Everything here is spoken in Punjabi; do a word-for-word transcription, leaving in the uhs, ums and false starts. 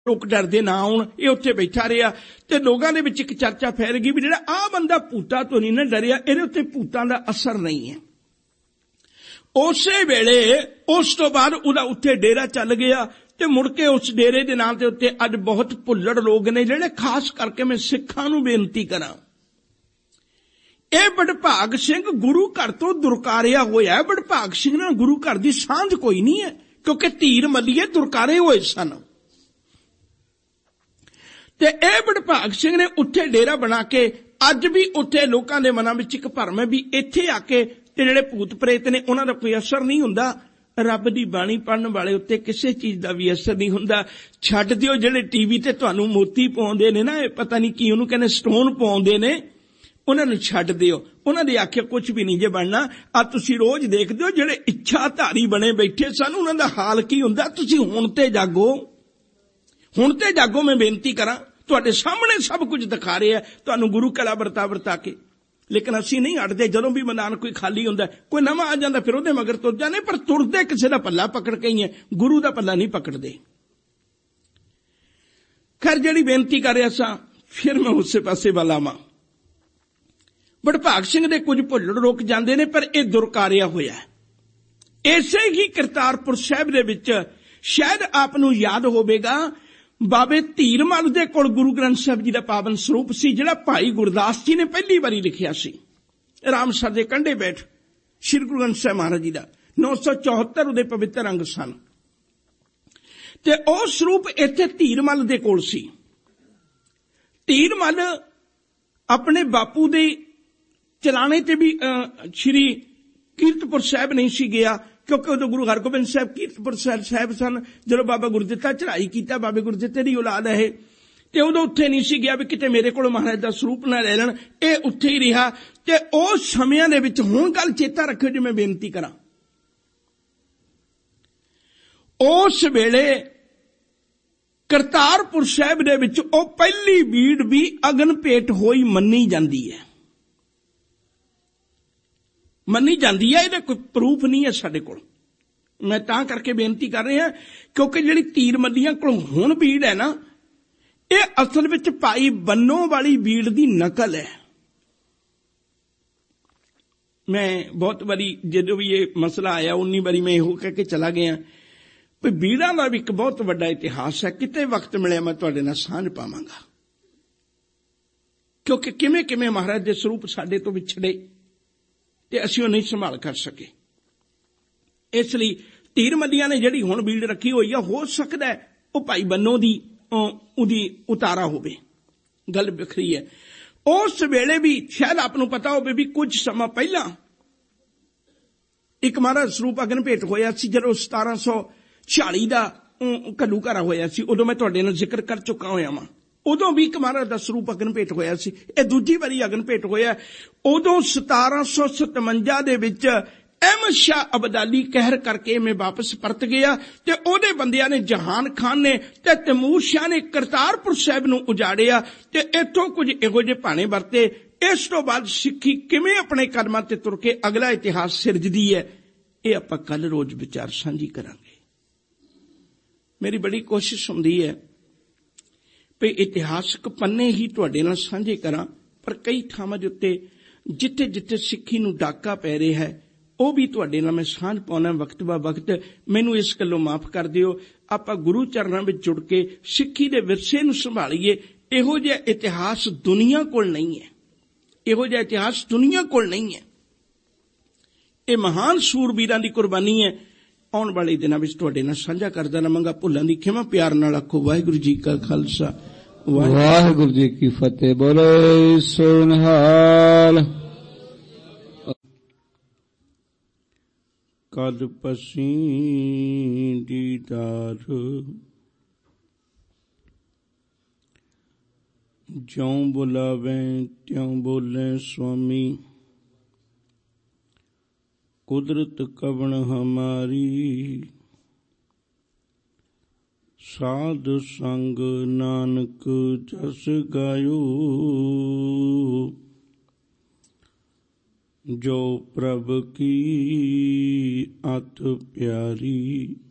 लोग डरदे ना आउण, ये उत्थे बैठा रहा ते लोगां दे विच इक चर्चा फैल गई भी जिहड़ा आ बंदा भूतां तो नहीं ना डरिया, इहदे उत्ते भूतां दा असर नहीं है। उसे वेले उस तो बाद उहदा उत्थे डेरा चल गया ते मुड़ के उस डेरे दे नाम दे उत्ते अज बहुत भुल्लड़ लोग ने जिहड़े खास करके मैं सिखां नूं बेनती करां, ਇਹ ਵਡਭਾਗ ਸਿੰਘ ਗੁਰੂ ਘਰ ਤੋਂ ਦੁਰਕਾਰਿਆ ਹੋਇਆ ਹੈ। ਵਡਭਾਗ ਸਿੰਘ ਨਾਲ ਗੁਰੂ ਘਰ ਦੀ ਸਾਂਝ ਕੋਈ ਨਹੀਂ ਹੈ, ਕਿਉਂਕਿ ਧੀਰ ਮੱਲੀਏ ਦੁਰਕਾਰੇ ਹੋਏ ਸਨ। ਤੇ ਇਹ ਵਡਭਾਗ ਸਿੰਘ ਨੇ ਉੱਥੇ ਡੇਰਾ ਬਣਾ ਕੇ ਅੱਜ ਵੀ ਉੱਥੇ ਲੋਕਾਂ ਦੇ ਮਨਾਂ ਵਿੱਚ ਇੱਕ ਭਰਮ ਹੈ ਵੀ ਇੱਥੇ ਆ ਕੇ ਤੇ ਜਿਹੜੇ ਭੂਤ ਪ੍ਰੇਤ ਨੇ ਉਹਨਾਂ ਦਾ ਕੋਈ ਅਸਰ ਨਹੀਂ ਹੁੰਦਾ। ਰੱਬ ਦੀ ਬਾਣੀ ਪੜਨ ਵਾਲੇ ਉੱਤੇ ਕਿਸੇ ਚੀਜ਼ ਦਾ ਵੀ ਅਸਰ ਨਹੀਂ ਹੁੰਦਾ। ਛੱਡ ਦਿਓ ਜਿਹੜੇ ਟੀਵੀ ਤੇ ਤੁਹਾਨੂੰ ਮੋਤੀ ਪਾਉਂਦੇ ਨੇ ਨਾ, ਇਹ ਪਤਾ ਨਹੀਂ ਕੀ ਉਹਨੂੰ ਕਹਿੰਦੇ ਸਟੋਨ ਪਾਉਂਦੇ ਨੇ, ਉਹਨਾਂ ਨੂੰ ਛੱਡ ਦਿਓ। ਉਹਨਾਂ ਦੇ ਆਖਿਆ ਕੁਝ ਵੀ ਨਹੀਂ ਜੇ ਬਣਨਾ। ਆ ਤੁਸੀਂ ਰੋਜ਼ ਦੇਖਦੇ ਹੋ ਜਿਹੜੇ ਇੱਛਾਧਾਰੀ ਬਣੇ ਬੈਠੇ ਸਨ ਉਹਨਾਂ ਦਾ ਹਾਲ ਕੀ ਹੁੰਦਾ। ਤੁਸੀਂ ਹੁਣ ਤੇ ਜਾਗੋ, ਹੁਣ ਤੇ ਜਾਗੋ। ਮੈਂ ਬੇਨਤੀ ਕਰਾਂ, ਤੁਹਾਡੇ ਸਾਹਮਣੇ ਸਭ ਕੁਝ ਦਿਖਾ ਰਿਹਾ ਤੁਹਾਨੂੰ ਗੁਰੂ ਕਲਾ ਵਰਤਾ ਵਰਤਾ ਕੇ, ਲੇਕਿਨ ਅਸੀਂ ਨਹੀਂ ਹਟਦੇ। ਜਦੋਂ ਵੀ ਮੈਦਾਨ ਕੋਈ ਖਾਲੀ ਹੁੰਦਾ ਕੋਈ ਨਵਾਂ ਆ ਜਾਂਦਾ ਫਿਰ ਉਹਦੇ ਮਗਰ ਤੁਰ ਜਾਂਦੇ, ਪਰ ਤੁਰਦੇ ਕਿਸੇ ਦਾ ਪੱਲਾ ਪਕੜ ਕੇ ਹੀ ਹੈ, ਗੁਰੂ ਦਾ ਪੱਲਾ ਨਹੀਂ ਪਕੜਦੇ। ਖੈਰ ਜਿਹੜੀ ਬੇਨਤੀ ਕਰ ਰਿਹਾ ਸਾਂ ਫਿਰ ਮੈਂ ਉਸੇ ਪਾਸੇ ਵੱਲ ਆਵਾਂ। ਵਡਭਾਗ ਸਿੰਘ ਦੇ ਕੁਝ ਭੁੱਲੜ ਰੁਕ ਜਾਂਦੇ ਨੇ, ਪਰ ਇਹ ਦੁਰਕਾਰਿਆ ਹੋਇਆ ਹੈ। ਇਸੇ ਹੀ ਕਰਤਾਰਪੁਰ ਸਾਹਿਬ ਦੇ ਵਿੱਚ ਸ਼ਾਇਦ ਆਪ ਨੂੰ ਯਾਦ ਹੋਵੇਗਾ ਬਾਬੇ ਧੀਰਮਲ ਦੇ ਕੋਲ ਗੁਰੂ ਗ੍ਰੰਥ ਸਾਹਿਬ ਜੀ ਦਾ ਪਾਵਨ ਸਰੂਪ ਸੀ, ਜਿਹੜਾ ਭਾਈ ਗੁਰਦਾਸ ਜੀ ਨੇ ਪਹਿਲੀ ਵਾਰੀ ਲਿਖਿਆ ਸੀ। ਰਾਮਸਰ ਦੇ ਕੰਢੇ ਬੈਠ ਸ਼੍ਰੀ ਗੁਰੂ ਗ੍ਰੰਥ ਸਾਹਿਬ ਮਹਾਰਾਜ ਜੀ ਦਾ ਨੌ ਸੌ ਚੌਹੱਤਰ ਉਹਦੇ ਪਵਿੱਤਰ ਅੰਗ ਸਨ ਤੇ ਉਹ ਸਰੂਪ ਇੱਥੇ ਧੀਰਮਲ ਦੇ ਕੋਲ ਸੀ। ਧੀਰਮਲ ਆਪਣੇ ਬਾਪੂ ਦੇ ਚਲਾਣੇ ਤੇ ਵੀ ਸ਼੍ਰੀ ਕੀਰਤਪੁਰ ਸਾਹਿਬ ਨਹੀਂ ਸੀ ਗਿਆ, ਕਿਉਂਕਿ ਉਦੋਂ ਗੁਰੂ ਹਰਗੋਬਿੰਦ ਸਾਹਿਬ ਕੀਰਤਪੁਰ ਸਾਹਿਬ ਸਨ। ਜਦੋਂ ਬਾਬਾ ਗੁਰਦਿੱਤਾ ਚੜ੍ਹਾਈ ਕੀਤਾ, ਬਾਬੇ ਗੁਰਦਿੱਤੇ ਦੀ ਔਲਾਦ ਹੈ ਤੇ ਉਦੋਂ ਉੱਥੇ ਨਹੀਂ ਸੀ ਗਿਆ ਵੀ ਕਿਤੇ ਮੇਰੇ ਕੋਲ ਮਹਾਰਾਜ ਦਾ ਸਰੂਪ ਨਾ ਲੈ ਲੈਣ। ਇਹ ਉੱਥੇ ਹੀ ਰਿਹਾ ਤੇ ਉਸ ਸਮਿਆਂ ਦੇ ਵਿੱਚ ਹੁਣ ਗੱਲ ਚੇਤਾ ਰੱਖਿਓ ਜੇ ਮੈਂ ਬੇਨਤੀ ਕਰਾਂ, ਉਸ ਵੇਲੇ ਕਰਤਾਰਪੁਰ ਸਾਹਿਬ ਦੇ ਵਿੱਚ ਉਹ ਪਹਿਲੀ ਬੀੜ ਵੀ ਅਗਨ ਭੇਟ ਹੋਈ ਮੰਨੀ ਜਾਂਦੀ ਹੈ, ਮੰਨੀ ਜਾਂਦੀ ਹੈ। ਇਹਦਾ ਕੋਈ ਪ੍ਰੂਫ ਨਹੀਂ ਹੈ ਸਾਡੇ ਕੋਲ। ਮੈਂ ਤਾਂ ਕਰਕੇ ਬੇਨਤੀ ਕਰ ਰਿਹਾ ਕਿਉਂਕਿ ਜਿਹੜੀ ਤੀਰ ਮੱਲੀਆਂ ਕੋਲ ਹੁਣ ਬੀੜ ਹੈ ਨਾ, ਇਹ ਅਸਲ ਵਿੱਚ ਭਾਈ ਬੰਨੋ ਵਾਲੀ ਬੀੜ ਦੀ ਨਕਲ ਹੈ। ਮੈਂ ਬਹੁਤ ਵਾਰੀ ਜਦੋਂ ਵੀ ਇਹ ਮਸਲਾ ਆਇਆ ਉਨੀ ਵਾਰੀ ਮੈਂ ਇਹੋ ਕਹਿ ਕੇ ਚਲਾ ਗਿਆ ਵੀ ਬੀੜਾਂ ਦਾ ਵੀ ਇੱਕ ਬਹੁਤ ਵੱਡਾ ਇਤਿਹਾਸ ਹੈ। ਕਿਤੇ ਵਕਤ ਮਿਲਿਆ ਮੈਂ ਤੁਹਾਡੇ ਨਾਲ ਸਾਂਝ ਪਾਵਾਂਗਾ, ਕਿਉਂਕਿ ਕਿਵੇਂ ਕਿਵੇਂ ਮਹਾਰਾਜ ਦੇ ਸਰੂਪ ਸਾਡੇ ਤੋਂ ਵਿਛੜੇ ਤੇ ਅਸੀਂ ਉਹ ਨਹੀਂ ਸੰਭਾਲ ਕਰ ਸਕੇ। ਇਸ ਲਈ ਧੀਰ ਮੱਲੀਆਂ ਨੇ ਜਿਹੜੀ ਹੁਣ ਬੀੜ ਰੱਖੀ ਹੋਈ ਆ, ਹੋ ਸਕਦਾ ਉਹ ਭਾਈ ਬੰਨੋ ਦੀ ਉਹਦੀ ਉਤਾਰਾ ਹੋਵੇ, ਗੱਲ ਵੱਖਰੀ ਹੈ। ਉਸ ਵੇਲੇ ਵੀ ਸ਼ਾਇਦ ਆਪ ਨੂੰ ਪਤਾ ਹੋਵੇ ਵੀ ਕੁਝ ਸਮਾਂ ਪਹਿਲਾਂ ਇੱਕ ਮਹਾਰਾਜ ਸਰੂਪ ਅਗਨ ਭੇਟ ਹੋਇਆ ਸੀ ਜਦੋਂ ਸਤਾਰਾਂ ਸੌ ਛਿਆਲੀ ਦਾ ਘੱਲੂ ਘਰਾ ਹੋਇਆ ਸੀ। ਉਦੋਂ ਮੈਂ ਤੁਹਾਡੇ ਨਾਲ ਜ਼ਿਕਰ ਕਰ ਚੁੱਕਾ ਹੋਇਆ ਵਾਂ। ਉਦੋਂ ਵੀ ਇੱਕ ਮਹਾਰਾਜ ਦਾ ਸਰੂਪ ਅਗਨ ਭੇਟ ਹੋਇਆ ਸੀ। ਇਹ ਦੂਜੀ ਵਾਰੀ ਅਗਨ ਭੇਟ ਹੋਇਆ। ਉਦੋਂ ਸਤਾਰਾਂ ਸੌ ਸਤਵੰਜਾ ਦੇ ਵਿੱਚ ਅਹਿਮਦ ਸ਼ਾਹ ਅਬਦਾਲੀ ਕਹਿਰ ਕਰਕੇ ਮੈਂ ਵਾਪਸ ਪਰਤ ਗਿਆ ਤੇ ਉਹਦੇ ਬੰਦਿਆਂ ਨੇ ਜਹਾਨ ਖਾਨ ਨੇ ਤੇ ਤੈਮੂਰ ਸ਼ਾਹ ਨੇ ਕਰਤਾਰਪੁਰ ਸਾਹਿਬ ਨੂੰ ਉਜਾੜਿਆ ਤੇ ਇੱਥੋਂ ਕੁਝ ਇਹੋ ਜਿਹੇ ਭਾਣੇ ਵਰਤੇ। ਇਸ ਤੋਂ ਬਾਅਦ ਸਿੱਖੀ ਕਿਵੇਂ ਆਪਣੇ ਕਦਮਾਂ ਤੇ ਤੁਰ ਕੇ ਅਗਲਾ ਇਤਿਹਾਸ ਸਿਰਜਦੀ ਹੈ, ਇਹ ਆਪਾਂ ਕੱਲ ਰੋਜ਼ ਵਿਚਾਰ ਸਾਂਝੀ ਕਰਾਂਗੇ। ਮੇਰੀ ਬੜੀ ਕੋਸ਼ਿਸ਼ ਹੁੰਦੀ ਹੈ ਵੀ ਇਤਿਹਾਸਕ ਪੰਨੇ ਹੀ ਤੁਹਾਡੇ ਨਾਲ ਸਾਂਝੇ ਕਰਾਂ, ਪਰ ਕਈ ਥਾਵਾਂ ਦੇ ਉੱਤੇ ਜਿੱਥੇ ਜਿੱਥੇ ਸਿੱਖੀ ਨੂੰ ਡਾਕਾ ਪੈ ਰਿਹਾ ਹੈ ਉਹ ਵੀ ਤੁਹਾਡੇ ਨਾਲ ਮੈਂ ਸਾਂਝ ਪਾਉਣਾ ਵਕਤ ਬਾ ਵਕਤ। ਮੈਨੂੰ ਇਸ ਗੱਲੋਂ ਮਾਫ ਕਰ ਦਿਓ। ਆਪਾਂ ਗੁਰੂ ਚਰਨਾਂ ਵਿੱਚ ਜੁੜ ਕੇ ਸਿੱਖੀ ਦੇ ਵਿਰਸੇ ਨੂੰ ਸੰਭਾਲੀਏ। ਇਹੋ ਜਿਹਾ ਇਤਿਹਾਸ ਦੁਨੀਆ ਕੋਲ ਨਹੀਂ ਹੈ, ਇਹੋ ਜਿਹਾ ਇਤਿਹਾਸ ਦੁਨੀਆ ਕੋਲ ਨਹੀਂ ਹੈ। ਇਹ ਮਹਾਨ ਸੂਰਬੀਰਾਂ ਦੀ ਕੁਰਬਾਨੀ ਹੈ। ਆਉਣ ਵਾਲੇ ਦਿਨਾਂ ਵਿੱਚ ਤੁਹਾਡੇ ਨਾਲ ਸਾਂਝਾ ਕਰਦਾ ਰਹਾਂਗਾ। ਭੁੱਲਾਂ ਦੀ ਖਿਮਾ ਪਿਆਰ ਨਾਲ ਆਖੋ ਵਾਹਿਗੁਰੂ ਜੀ ਕਾ ਖਾਲਸਾ ਵਾਹਿਗੁਰੂ ਜੀ ਕੀ ਫਤਿਹ। ਬੋਲੇ ਸੋ ਨਿਹਾਲ। ਕਦ ਪਸੀਂ ਦੀਦਾਰ ਜਿਉਂ ਬੁਲਾਵੇਂ ਤਿਉਂ ਬੋਲੇ ਸੁਆਮੀ, ਕੁਦਰਤ ਕਵਣ ਹਮਾਰੀ, ਸਾਧ ਸੰਗ ਨਾਨਕ ਜਸ ਗਾਇਓ, ਜੋ ਪ੍ਰਭ ਕੀ ਅਤ ਪਿਆਰੀ।